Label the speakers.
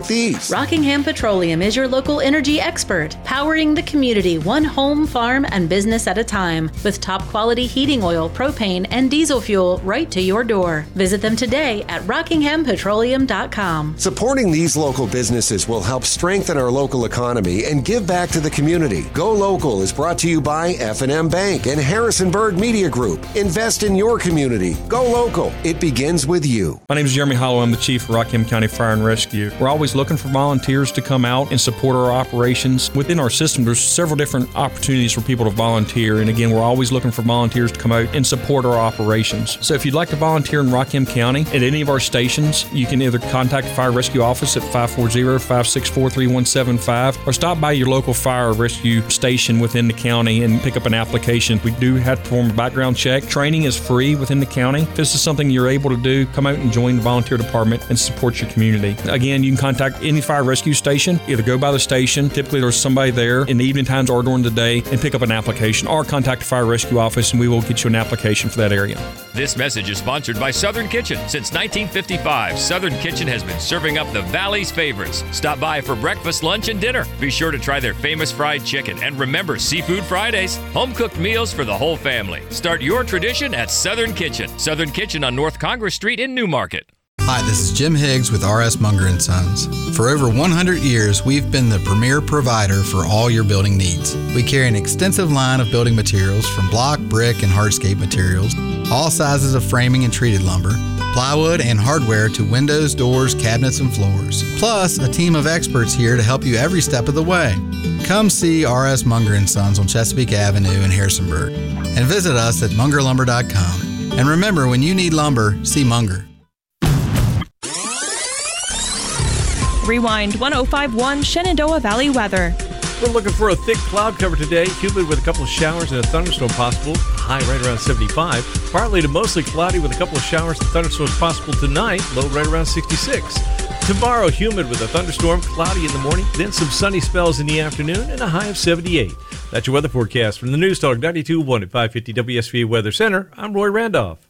Speaker 1: like these.
Speaker 2: Rockingham Petroleum is your local energy expert, powering the community one home, farm, and business at a time with top quality heating oil, propane, and diesel fuel right to your door. Visit them today at rockinghampetroleum.com.
Speaker 1: Supporting these local businesses will help strengthen our local economy and give back to the community. Go Local is brought to you by F&M Bank and Harrisonburg Media Group. Invest in your community. Go local. It begins with you.
Speaker 3: My name is Jeremy Hollow. I'm the Chief of Rockingham County Fire and Rescue. We're always looking for volunteers to come out and support our operations. Within our system, there's several different opportunities for people to volunteer. And again, we're always looking for volunteers to come out and support our operations. So if you'd like to volunteer in Rockingham County at any of our stations, you can either contact the Fire Rescue Office at 540-564-3175 or stop by your local fire rescue station within the county and pick up an application. We do have to perform a background check. Training is free within the county. If this is something you're able to do, come out and join the volunteer department and support your community. Again, you can contact any fire rescue station, either go by the station, typically there's somebody there in the evening times or during the day, and pick up an application, or contact the Fire Rescue Office and we will get you an application for that area.
Speaker 4: This message is sponsored by Southern Kitchen. Since 1955, Southern Kitchen has been serving up the Valley's favorites. Stop by for breakfast, lunch, and dinner. Be sure to try their famous fried chicken. And remember, Seafood Fridays, home-cooked meals for the whole family. Start your tradition at Southern Kitchen. Southern Kitchen on North Congress Street in Newmarket.
Speaker 5: Hi, this is Jim Higgs with R.S. Munger & Sons. For over 100 years, we've been the premier provider for all your building needs. We carry an extensive line of building materials from block, brick, and hardscape materials, all sizes of framing and treated lumber, plywood, and hardware to windows, doors, cabinets, and floors. Plus, a team of experts here to help you every step of the way. Come see R.S. Munger & Sons on Chesapeake Avenue in Harrisonburg and visit us at mungerlumber.com. And remember, when you need lumber, see Munger.
Speaker 6: Rewind 105.1 Shenandoah Valley weather.
Speaker 7: We're looking for a thick cloud cover today, humid with a couple of showers and a thunderstorm possible, high right around 75. Partly to mostly cloudy with a couple of showers and thunderstorms possible tonight, low right around 66. Tomorrow, humid with a thunderstorm, cloudy in the morning, then some sunny spells in the afternoon, and a high of 78. That's your weather forecast from the News Talk 92.1 at 550 WSVA Weather Center. I'm Roy Randolph.